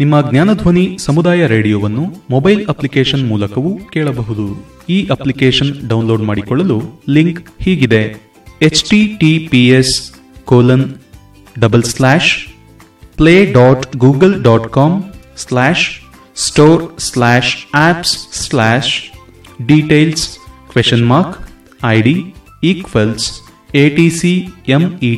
ನಿಮ್ಮ ಜ್ಞಾನಧ್ವನಿ ಸಮುದಾಯ ರೇಡಿಯೋವನ್ನು mobile application ಮೂಲಕವೂ ಕೇಳಬಹುದು. ಈ ಅಪ್ಲಿಕೇಶನ್ ಡೌನ್ಲೋಡ್ ಮಾಡಿಕೊಳ್ಳಲು ಲಿಂಕ್ ಹೀಗಿದೆ: https://play.google.com/store/apps/details?id=ATCMET